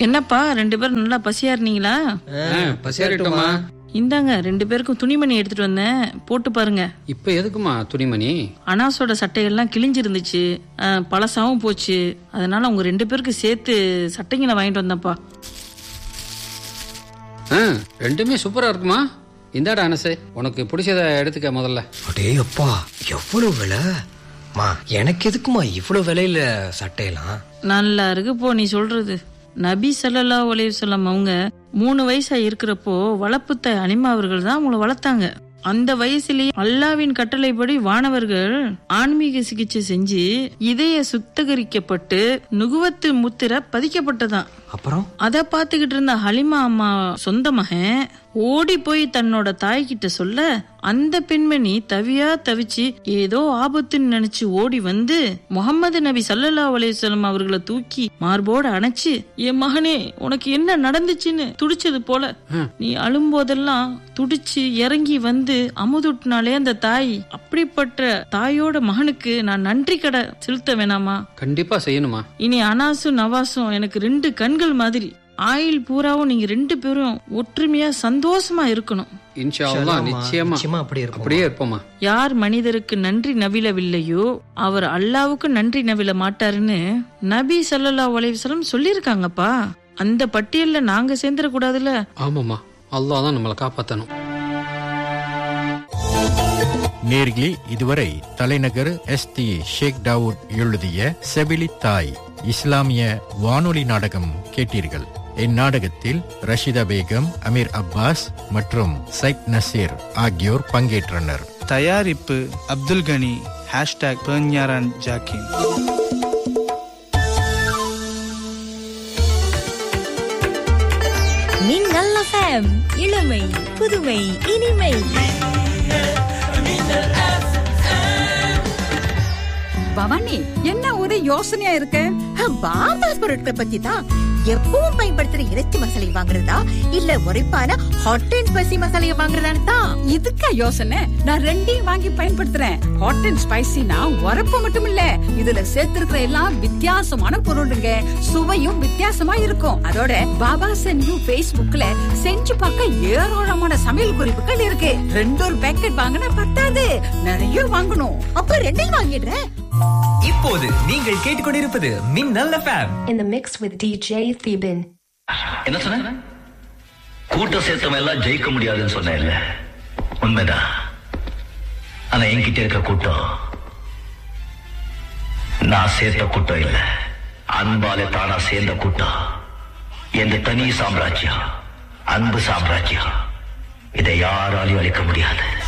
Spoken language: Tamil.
என்னப்பா 2 பேரும் நல்லா பசியா இருந்தீங்களா? பசியாரிட்டோமா. இந்தாங்க 2 பேருக்கும் துணிமணி எடுத்துட்டு வந்தேன், போட்டு பாருங்க. இப்ப எதுக்குமா துணிமணி? அனாஸோட சட்டையெல்லாம் கிழிஞ்சிருந்துச்சு, பழசாவும் போச்சு. அதனால உங்க 2 பேருக்கு சேர்த்து சட்டைங்களை வாங்கிட்டு வந்தேன்ப்பா. ரெண்டுமே சூப்பரா இருக்குமா. இந்தாடா அனசே, உனக்கு பிடிச்சத எடுத்துக்க முதல்ல. அடே அப்பா, எவ்வளவு விலை? எனக்கு எதுக்குமா இவ்வளவு விலையில சட்டையெல்லாம்? நல்லா இருக்கு போ நீ சொல்றது. நபி ஸல்லல்லாஹு அலைஹி வஸல்லம் அவங்க 3 வயசா இருக்கிறப்போ வளர்ப்புத்த அனிமா அவர்கள் தான் அவங்கள வளர்த்தாங்க. அந்த வயசுலயே அல்லாவின் கட்டளைப்படி வானவர்கள் ஆன்மீக சிகிச்சை செஞ்சு இதய சுத்தகரிக்கப்பட்டு நுகுவத்து முத்திரை பதிக்கப்பட்டதான். அப்புறம் அத பாத்துக்கிட்டு இருந்த ஹலிமா அம்மா சொந்த மகன் ஓடி போய் தன்னோட தாய்கிட்ட சொல்ல, அந்த பெண்மணி தவிச்சு ஏதோ ஆபத்துன்னு நினைச்சு ஓடி வந்து முகமது நபி ஸல்லல்லாஹு அலைஹி வஸல்லம் அவர்களை தூக்கி மார்போட அணைச்சு, என் மகனே உனக்கு என்ன நடந்துச்சுன்னு துடிச்சது போல. நீ அழும்போதெல்லாம் துடிச்சு இறங்கி வந்து அமுதுட்டினாலே அந்த தாய். அப்படிப்பட்ட தாயோட மகனுக்கு நான் நன்றி கடை செலுத்த வேணாமா? கண்டிப்பா செய்யணுமா. இனி அனாசும் நவாசும் எனக்கு 2 கண்கள் மாதிரி. ஆயில் பூராவும் நீங்க 2 பேரும் ஒற்றுமையா சந்தோஷமா இருக்கணும். இன்ஷா அல்லாஹ் நிச்சயமா அப்படியே இருப்போமா. யார் மனிதருக்கு நன்றி நவிலவில்லையோ அவர் அல்லாவுக்கு நன்றி நவில மாட்டாருன்னு நபி ஸல்லல்லாஹு அலைஹி வஸல்லம் சொல்லிருக்காங்கப்பா. அந்த பட்டியல்ல நாங்க சேர்ந்துட கூடாதுல. ஆமாமா, அல்லாஹ் தான் நம்மளை காப்பாத்தணும். நேர்களே, இதுவரை தலைநகர் ST ஷேக் தாவூத் எழுதிய செவிலி தாய் இஸ்லாமிய வானொலி நாடகம் கேட்டீர்கள். இந்நாடகத்தில் ரஷிதா பேகம், அமீர் அப்பாஸ் மற்றும் சைத் நசீர் ஆகியோர் பங்கேற்றனர். தயாரிப்பு அப்துல் கனி, #பெர்ஞாரான் ஜாக்கின். மின்னல் FM, இளமை புதுமை இனிமை. பவானி, என்ன ஒரு யோசனையா இருக்க? பாபாஸ் பொருட்கள் பத்தி தான். எப்பவும் பயன்படுத்துற இறைச்சி மசாலை வாங்குறதா இல்ல உரைப்பான ஹாட் அண்ட் ஸ்பைசி மசாலையை வாங்குறதான்னு தான். இதுக்கா யோசனை? நான் 2ஐயும் வாங்கி பயன்படுத்துறேன். ஹாட் அண்ட் ஸ்பைசினா உரைப்பு மட்டும் இல்ல, இதுல சேர்த்திருக்கிற எல்லாம் வித்தியாசமான பொருளுங்க. சுவையும் வித்தியாசமா இருக்கும். அதோட பாபாஸ் அண்ட் யூ Facebookல செஞ்சு பார்க்க ஏராளமான சமையல் குறிப்புகள் இருக்கு. 2 பேக்கெட் வாங்கினா பத்தாது, நிறைய வாங்கணும். அப்ப 2ஐயும் வாங்கிடுறேன். இப்போது நீங்கள் கேட்டுக்கொண்டிருப்பது மின்னல் FM. In the mix with DJ Thebin. என்ன சொன்ன? கூட்டம் சேர்த்தவன் எல்லாம் ஜெயிக்க முடியாதுன்னு சொன்ன. உண்மைதான். ஆனா என்கிட்ட இருக்க கூட்டம் நான் சேர்த்த கூட்டம் இல்ல, அன்பால தானா சேர்ந்த கூட்டம். எந்த தனி சாம்ராஜ்யம், அன்பு சாம்ராஜ்யம். இதை யாராலையும் அழிக்க முடியாது.